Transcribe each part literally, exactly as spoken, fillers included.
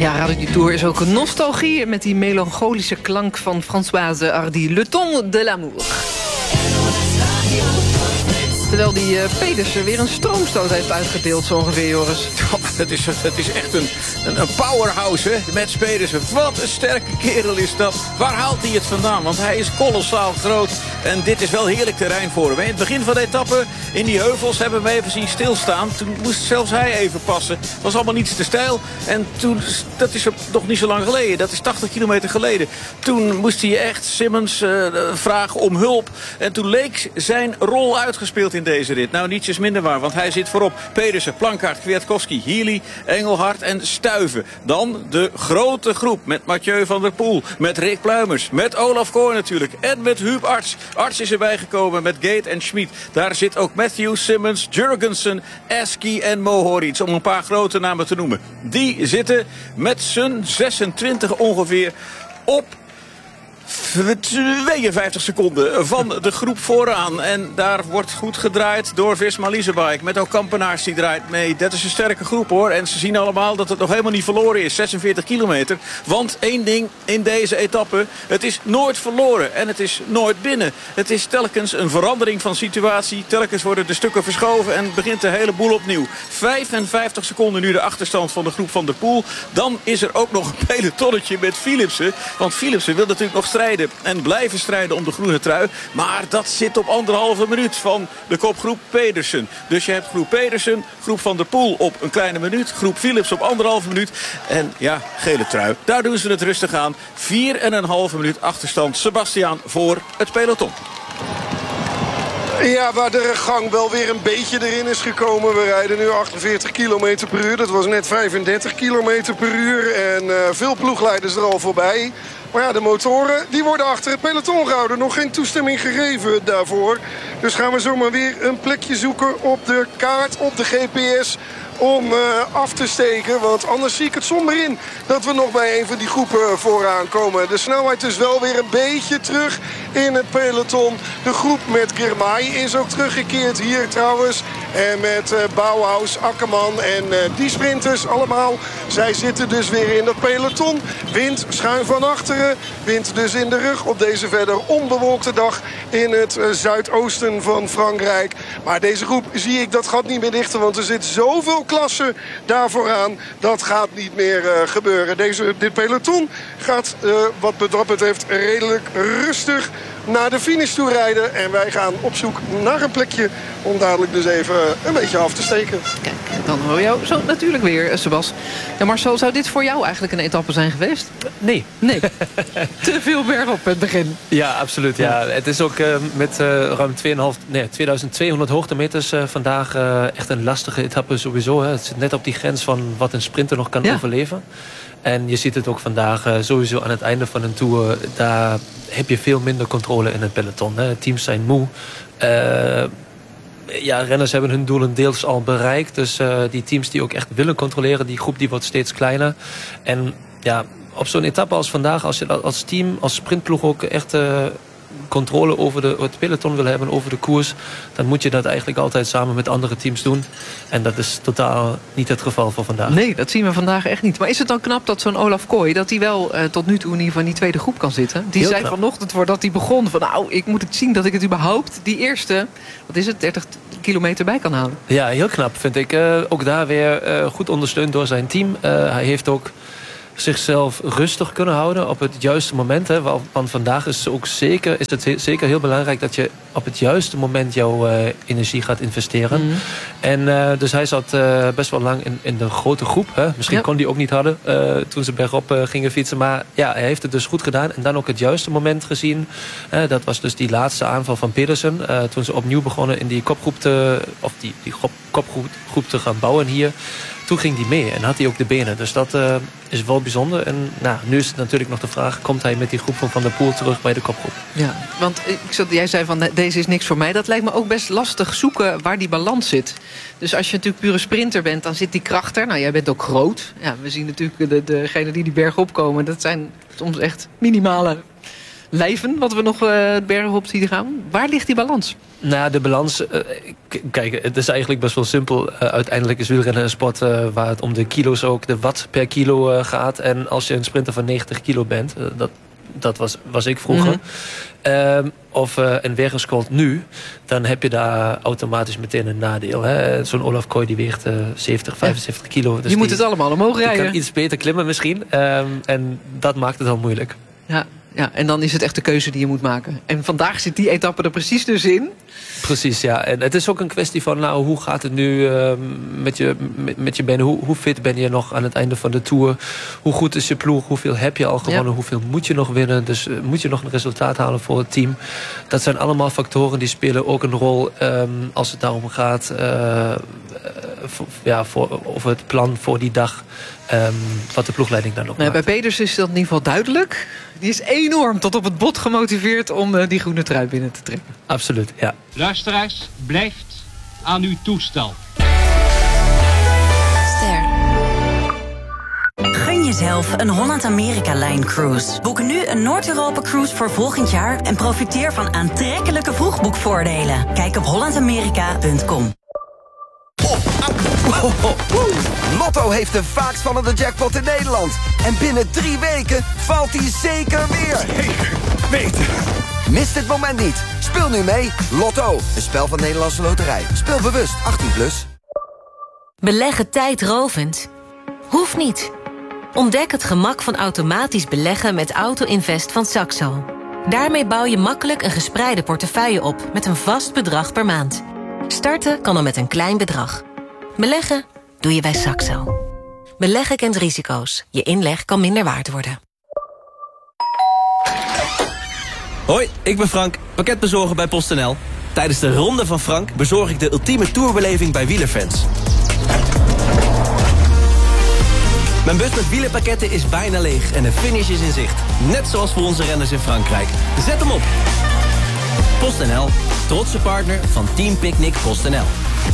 Ja, Radio Tour is ook een nostalgie met die melancholische klank van Françoise Hardy, Le Ton de l'Amour. Terwijl die uh, Pedersen weer een stroomstoot heeft uitgedeeld, zo ongeveer, Joris. Oh, het, is, het is echt een, een, een powerhouse, hè, Mats Pedersen. Wat een sterke kerel is dat. Waar haalt hij het vandaan? Want hij is kolossaal groot. En dit is wel heerlijk terrein voor hem. In het begin van de etappe, in die heuvels, hebben we hem even zien stilstaan. Toen moest zelfs hij even passen. Het was allemaal niets te steil. En toen, dat is nog niet zo lang geleden. Dat is tachtig kilometer geleden. Toen moest hij echt Simmons uh, vragen om hulp. En toen leek zijn rol uitgespeeld in deze rit. Nou, niets is minder waar, want hij zit voorop. Pedersen, Plankaart, Kwiatkowski, Healy, Engelhard en Stuyven. Dan de grote groep met Mathieu van der Poel, met Rick Pluimers, met Olaf Kooi natuurlijk en met Huub Arts. Arts is erbij gekomen met Gate en Schmid. Daar zit ook Matthew Simmons, Jurgensen, Askey en Mohoric, om een paar grote namen te noemen. Die zitten met z'n zesentwintig ongeveer op tweeënvijftig seconden van de groep vooraan. En daar wordt goed gedraaid door Visma Leasebike. Met ook Kampenaars die draait mee. Dat is een sterke groep, hoor. En ze zien allemaal dat het nog helemaal niet verloren is. zesenveertig kilometer. Want één ding in deze etappe. Het is nooit verloren. En het is nooit binnen. Het is telkens een verandering van situatie. Telkens worden de stukken verschoven. En begint de hele boel opnieuw. vijfenvijftig seconden nu de achterstand van de groep van der Poel. Dan is er ook nog een pelotonnetje met Philipsen. Want Philipsen wil natuurlijk nog strijden. En blijven strijden om de groene trui. Maar dat zit op anderhalve minuut van de kopgroep Pedersen. Dus je hebt groep Pedersen, groep Van der Poel op een kleine minuut. Groep Philips op anderhalve minuut. En ja, gele trui. Daar doen ze het rustig aan. Vier en een halve minuut achterstand. Sebastiaan voor het peloton. Ja, waar de gang wel weer een beetje erin is gekomen. We rijden nu achtenveertig kilometer per uur. Dat was net vijfendertig kilometer per uur. En uh, veel ploegleiders er al voorbij. Maar ja, de motoren die worden achter het peloton gehouden. Nog geen toestemming gegeven daarvoor. Dus gaan we zomaar weer een plekje zoeken op de kaart, op de G P S, om uh, af te steken. Want anders zie ik het somber in dat we nog bij een van die groepen vooraan komen. De snelheid is wel weer een beetje terug in het peloton. De groep met Girmay is ook teruggekeerd hier trouwens. En met uh, Bauhaus, Akkerman en uh, die sprinters allemaal. Zij zitten dus weer in dat peloton. Wind schuin van achteren. Wind dus in de rug op deze verder onbewolkte dag in het uh, zuidoosten van Frankrijk. Maar deze groep zie ik dat gaat niet meer dichten. Want er zit zoveel klasse daar vooraan. Dat gaat niet meer uh, gebeuren. Deze, dit peloton gaat uh, wat dat betreft redelijk rustig naar de finish toe rijden. En wij gaan op zoek naar een plekje om dadelijk dus even een beetje af te steken. Kijk, dan hoor je jou zo natuurlijk weer, Sebas. Ja, Marcel, zou dit voor jou eigenlijk een etappe zijn geweest? Nee. Nee. Te veel berg op het begin. Ja, absoluut. Ja. Het is ook uh, met uh, ruim tweeënhalf, nee, tweeduizend tweehonderd hoogtemeters uh, vandaag uh, echt een lastige etappe sowieso. Hè. Het zit net op die grens van wat een sprinter nog kan ja. overleven. En je ziet het ook vandaag uh, sowieso aan het einde van een Tour. Daar heb je veel minder controle in het peloton. Hè. Teams zijn moe. Uh, ja, renners hebben hun doelen deels al bereikt. Dus uh, die teams die ook echt willen controleren, die groep die wordt steeds kleiner. En ja, op zo'n etappe als vandaag, als je als team, als sprintploeg ook echt uh, controle over de, het peloton wil hebben, over de koers, dan moet je dat eigenlijk altijd samen met andere teams doen. En dat is totaal niet het geval voor vandaag. Nee, dat zien we vandaag echt niet. Maar is het dan knap dat zo'n Olaf Kooi, dat hij wel uh, tot nu toe in ieder geval in die tweede groep kan zitten? Die Heel zei knap. Vanochtend voordat hij begon van nou, ik moet het zien dat ik het überhaupt die eerste, wat is het, dertig kilometer bij kan houden. Ja, heel knap vind ik. Uh, ook daar weer uh, goed ondersteund door zijn team. Uh, hij heeft ook zichzelf rustig kunnen houden op het juiste moment. Hè. Want vandaag is, ook zeker, is het zeker heel belangrijk dat je op het juiste moment jouw uh, energie gaat investeren. Mm-hmm. En uh, dus hij zat uh, best wel lang in, in de grote groep. Hè. Misschien ja. kon hij ook niet hadden uh, toen ze bergop uh, gingen fietsen. Maar ja, hij heeft het dus goed gedaan. En dan ook het juiste moment gezien. Uh, dat was dus die laatste aanval van Pedersen. Uh, toen ze opnieuw begonnen in die kopgroep te, of die, die kopgroep groep te gaan bouwen hier. Toen ging hij mee en had hij ook de benen. Dus dat uh, is wel bijzonder. En nou, nu is het natuurlijk nog de vraag, komt hij met die groep van Van der Poel terug bij de kopgroep? Ja, want ik zat, jij zei van deze is niks voor mij. Dat lijkt me ook best lastig zoeken waar die balans zit. Dus als je natuurlijk pure sprinter bent, dan zit die kracht er. Nou, jij bent ook groot. Ja, we zien natuurlijk de, degenen die die berg opkomen. Dat zijn soms echt minimale lijven, wat we nog uh, bergen op zien gaan. Waar ligt die balans? Nou, de balans... Uh, k- kijk, het is eigenlijk best wel simpel. Uh, uiteindelijk is wielrennen een sport uh, waar het om de kilo's ook, de watt per kilo uh, gaat. En als je een sprinter van negentig kilo bent, uh, dat, dat was, was ik vroeger... Mm-hmm. Um, of uh, een wereldrecord nu, dan heb je daar automatisch meteen een nadeel. Hè? Zo'n Olaf Kooi die weegt uh, zeventig, vijfenzeventig kilo. Dus je moet die, het allemaal omhoog rijden. Die kan iets beter klimmen misschien. Um, en dat maakt het dan moeilijk. Ja, ja, en dan is het echt de keuze die je moet maken. En vandaag zit die etappe er precies dus in. Precies, ja. En het is ook een kwestie van, nou, hoe gaat het nu uh, met, je, met, met je benen? Hoe, hoe fit ben je nog aan het einde van de Tour? Hoe goed is je ploeg? Hoeveel heb je al gewonnen? Ja. Hoeveel moet je nog winnen? Dus uh, moet je nog een resultaat halen voor het team? Dat zijn allemaal factoren die spelen ook een rol um, als het daarom gaat. Uh, uh, voor, ja, voor, over het plan voor die dag. Um, wat de ploegleiding dan ook nou, maakt. Bij Peders is dat in ieder geval duidelijk. Die is enorm tot op het bot gemotiveerd om uh, die groene trui binnen te trekken. Absoluut, ja. Luisteraars, blijft aan uw toestel. Ster. Gun jezelf een Holland-Amerika-lijn cruise. Boek nu een Noord-Europa-cruise voor volgend jaar... en profiteer van aantrekkelijke vroegboekvoordelen. Kijk op holland amerika punt com. Oh, oh, oh. Lotto heeft de vaakst vallende jackpot in Nederland. En binnen drie weken valt hij zeker weer. Zeker weten. Mis dit moment niet. Speel nu mee. Lotto, een spel van Nederlandse Loterij. Speel bewust, achttien plus. Beleggen tijdrovend? Hoeft niet. Ontdek het gemak van automatisch beleggen met Auto-Invest van Saxo. Daarmee bouw je makkelijk een gespreide portefeuille op met een vast bedrag per maand. Starten kan al met een klein bedrag. Beleggen doe je bij Saxo. Beleggen kent risico's. Je inleg kan minder waard worden. Hoi, ik ben Frank, pakketbezorger bij PostNL. Tijdens de Ronde van Frank bezorg ik de ultieme tourbeleving bij wielerfans. Mijn bus met wielerpakketten is bijna leeg en de finish is in zicht. Net zoals voor onze renners in Frankrijk. Zet hem op! PostNL, trotse partner van Team Picnic PostNL.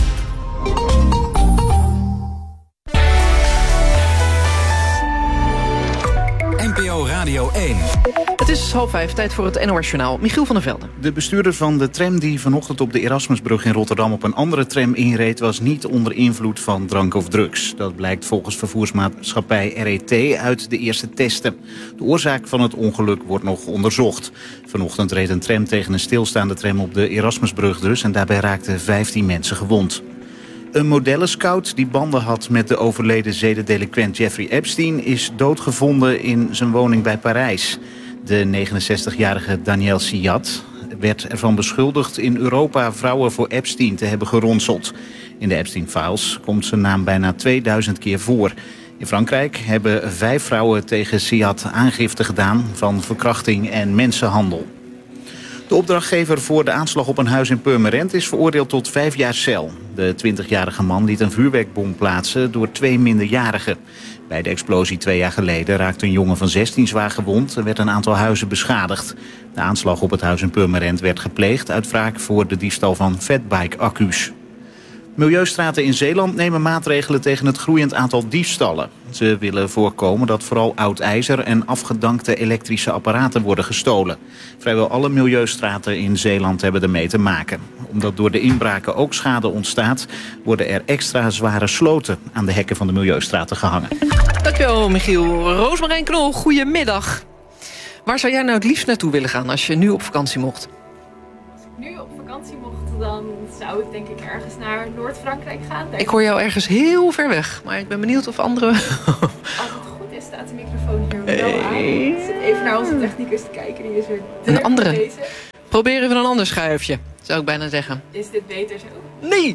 N P O Radio één. Het is half vijf, tijd voor het N O S-journaal. Michiel van der Velde. De bestuurder van de tram die vanochtend op de Erasmusbrug in Rotterdam op een andere tram inreed, was niet onder invloed van drank of drugs. Dat blijkt volgens vervoersmaatschappij R E T uit de eerste testen. De oorzaak van het ongeluk wordt nog onderzocht. Vanochtend reed een tram tegen een stilstaande tram op de Erasmusbrug dus en daarbij raakten vijftien mensen gewond. Een modellenscout die banden had met de overleden zedendelinquent Jeffrey Epstein is doodgevonden in zijn woning bij Parijs. De negenenzestigjarige Daniel Siat werd ervan beschuldigd in Europa vrouwen voor Epstein te hebben geronseld. In de Epstein-files komt zijn naam bijna tweeduizend keer voor. In Frankrijk hebben vijf vrouwen tegen Siat aangifte gedaan van verkrachting en mensenhandel. De opdrachtgever voor de aanslag op een huis in Purmerend is veroordeeld tot vijf jaar cel. De twintigjarige man liet een vuurwerkbom plaatsen door twee minderjarigen. Bij de explosie twee jaar geleden raakte een jongen van zestien zwaar gewond en werd een aantal huizen beschadigd. De aanslag op het huis in Purmerend werd gepleegd uit wraak voor de diefstal van fatbike-accu's. Milieustraten in Zeeland nemen maatregelen tegen het groeiend aantal diefstallen. Ze willen voorkomen dat vooral oud ijzer en afgedankte elektrische apparaten worden gestolen. Vrijwel alle milieustraten in Zeeland hebben ermee te maken. Omdat door de inbraken ook schade ontstaat, worden er extra zware sloten aan de hekken van de milieustraten gehangen. Dankjewel, Michiel. Roosmarijn Knol, goedemiddag. Waar zou jij nou het liefst naartoe willen gaan als je nu op vakantie mocht? Als ik nu op vakantie mocht, dan zou ik denk ik ergens naar Noord-Frankrijk gaan. Denk ik hoor jou ergens heel ver weg, maar ik ben benieuwd of anderen... Als het goed is, staat de microfoon hier wel aan. Ik zit even naar onze technicus te kijken, die is weer een andere. bezig. Probeer even een ander schuifje, zou ik bijna zeggen. Is dit beter zo? Nee!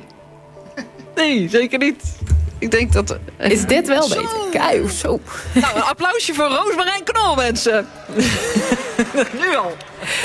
Nee, zeker niet. Ik denk dat... Is dit wel zo beter? Kijk, zo. Nou, een applausje voor Roosmarijn Knol, mensen. Nu al.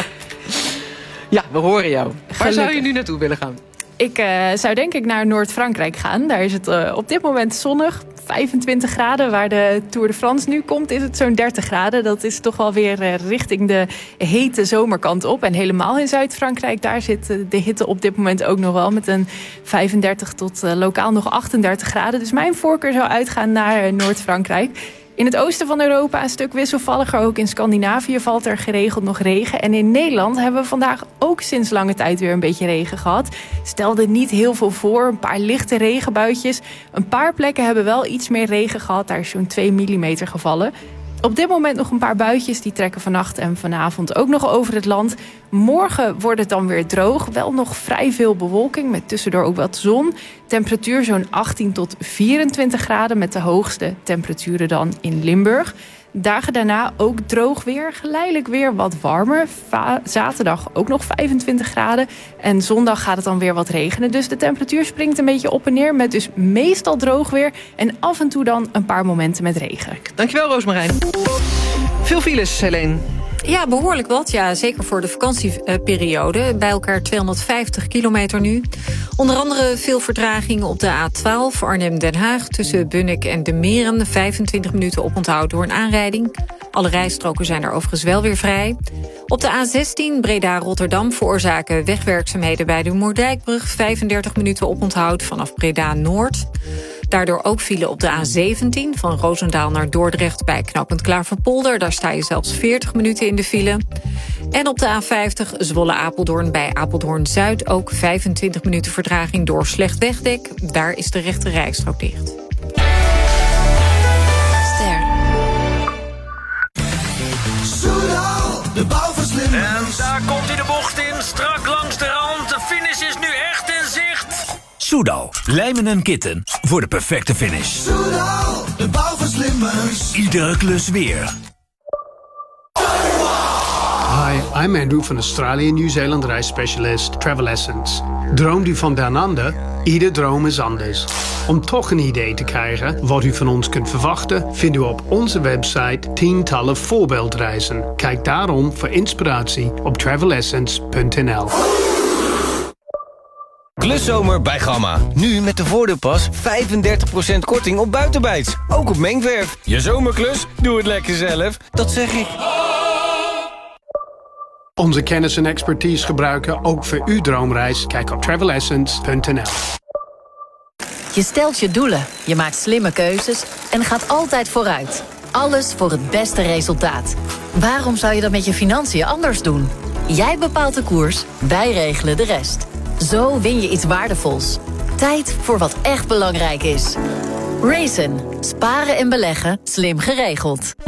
Ja, we horen jou. Waar Gelukkig. zou je nu naartoe willen gaan? Ik uh, zou denk ik naar Noord-Frankrijk gaan. Daar is het uh, op dit moment zonnig. vijfentwintig graden. Waar de Tour de France nu komt is het zo'n dertig graden. Dat is toch wel weer uh, richting de hete zomerkant op. En helemaal in Zuid-Frankrijk, daar zit uh, de hitte op dit moment ook nog wel. Met een vijfendertig tot uh, lokaal nog achtendertig graden. Dus mijn voorkeur zou uitgaan naar uh, Noord-Frankrijk. In het oosten van Europa een stuk wisselvalliger. Ook in Scandinavië valt er geregeld nog regen. En in Nederland hebben we vandaag ook sinds lange tijd weer een beetje regen gehad. Stelde niet heel veel voor, een paar lichte regenbuitjes. Een paar plekken hebben wel iets meer regen gehad. Daar is zo'n twee millimeter gevallen. Op dit moment nog een paar buitjes, die trekken vannacht en vanavond ook nog over het land. Morgen wordt het dan weer droog. Wel nog vrij veel bewolking, met tussendoor ook wat zon. Temperatuur zo'n achttien tot vierentwintig graden, met de hoogste temperaturen dan in Limburg. Dagen daarna ook droog weer, geleidelijk weer wat warmer. Va- zaterdag ook nog vijfentwintig graden. En zondag gaat het dan weer wat regenen. Dus de temperatuur springt een beetje op en neer, met dus meestal droog weer. En af en toe dan een paar momenten met regen. Dankjewel, Roosmarijn. Veel files, Helene. Ja, behoorlijk wat. Ja, zeker voor de vakantieperiode. Bij elkaar tweehonderdvijftig kilometer nu. Onder andere veel vertragingen op de A twaalf Arnhem-Den Haag. Tussen Bunnik en De Meren. vijfentwintig minuten oponthoud door een aanrijding. Alle rijstroken zijn er overigens wel weer vrij. Op de A zestien Breda-Rotterdam veroorzaken wegwerkzaamheden bij de Moerdijkbrug. vijfendertig minuten oponthoud vanaf Breda-Noord. Daardoor ook file op de A zeventien van Roosendaal naar Dordrecht bij knooppunt Klaverpolder. Daar sta je zelfs veertig minuten in de file. En op de A vijftig Zwolle-Apeldoorn bij Apeldoorn-Zuid ook vijfentwintig minuten vertraging door slecht wegdek. Daar is de rechte rijstrook dicht. Ster. Soudal, de bouwverslimmers. En daar komt hij de bocht in, strak langs de rand. De finish is nu echt in zicht. Soudal, lijmen en kitten voor de perfecte finish. Soudal, de bouwverslimmers. Iedere klus weer. Hi, I'm Andrew van Australië Nieuw-Zeeland reisspecialist Travel Essence. Droomt u van down under? Ieder droom is anders. Om toch een idee te krijgen wat u van ons kunt verwachten, vindt u op onze website tientallen voorbeeldreizen. Kijk daarom voor inspiratie op travel essence punt n l. Kluszomer bij Gamma. Nu met de voordeelpas vijfendertig procent korting op buitenbijts. Ook op mengverf. Je zomerklus? Doe het lekker zelf. Dat zeg ik. Onze kennis en expertise gebruiken ook voor uw droomreis. Kijk op travel essence punt n l. Je stelt je doelen, je maakt slimme keuzes en gaat altijd vooruit. Alles voor het beste resultaat. Waarom zou je dat met je financiën anders doen? Jij bepaalt de koers, wij regelen de rest. Zo win je iets waardevols. Tijd voor wat echt belangrijk is. Raisin. Sparen en beleggen slim geregeld.